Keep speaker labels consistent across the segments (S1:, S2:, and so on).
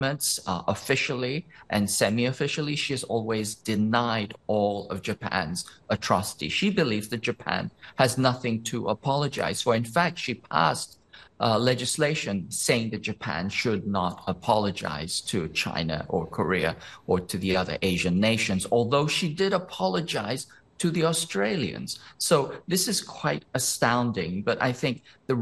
S1: officially and semi-officially, she has always denied all of Japan's atrocities. She believes that Japan has nothing to apologize for. In fact, she passed legislation saying that Japan should not apologize to China or Korea or to the other Asian nations, although she did apologize to the Australians. So this is quite astounding. But I think the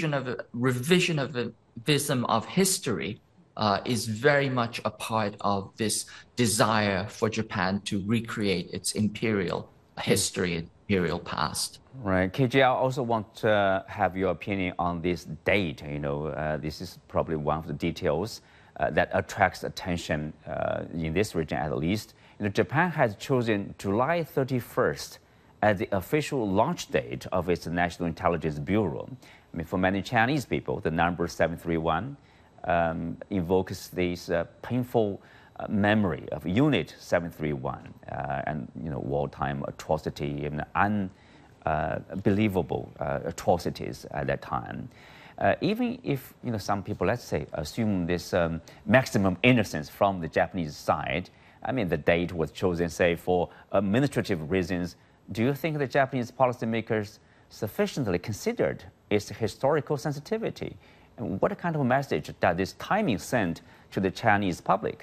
S1: revisionism of history is very much a part of this desire for Japan to recreate its imperial history, imperial past.
S2: Right. KJ, I also want to have your opinion on this date. This is probably one of the details that attracts attention in this region at least. Japan has chosen July 31st as the official launch date of its National Intelligence Bureau. I mean, for many Chinese people, the number 731 invokes this painful memory of Unit 731 and wartime atrocity and unbelievable atrocities at that time. Even if some people, let's say, assume this maximum innocence from the Japanese side, I mean, the date was chosen, say, for administrative reasons. Do you think the Japanese policymakers sufficiently considered its historical sensitivity? And what kind of message does this timing send to the Chinese public?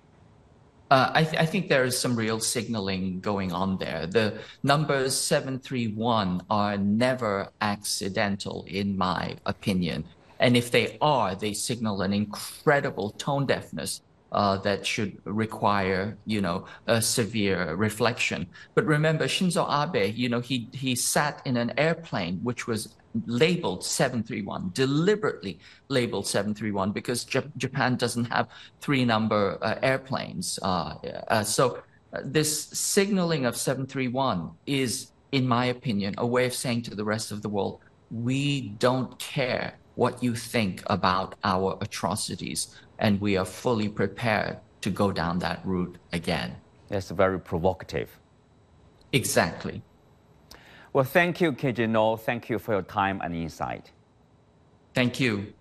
S1: I think there is some real signaling going on there. The numbers 731 are never accidental, in my opinion. And if they are, they signal an incredible tone deafness that should require, a severe reflection. But remember, Shinzo Abe, he sat in an airplane which was labeled 731, deliberately labeled 731, because Japan doesn't have three-number airplanes. So this signaling of 731 is, in my opinion, a way of saying to the rest of the world, we don't care what you think about our atrocities, and we are fully prepared to go down that route again.
S2: That's very provocative.
S1: Exactly.
S2: Well, thank you, KJ No. Thank you for your time and insight.
S1: Thank you.